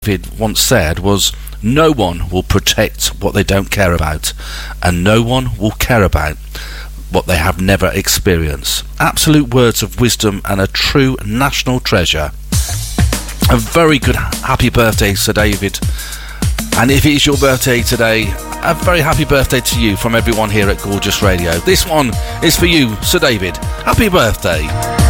David once said was, no one will protect what they don't care about, and no one will care about what they have never experienced. Absolute words of wisdom and a true national treasure. A very good happy birthday, Sir David. And if it is your birthday today, a very happy birthday to you from everyone here at Gorgeous Radio. This one is for you, Sir David. Happy birthday.